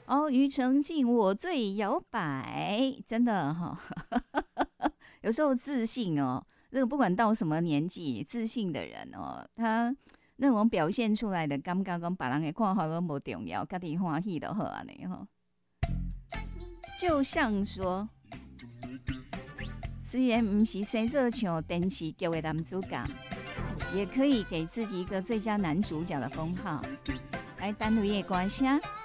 哦，庾澄庆我最摇摆，真的哈、有时候自信哦，那个不管到什么年纪，自信的人哦，他那种表现出来的感觉，讲别人的看法都不重要，家己欢喜就好安尼哈。就像说，虽然不是生做像电视剧的男主角，也可以给自己一个最佳男主角的封号。来，单独夜歌声。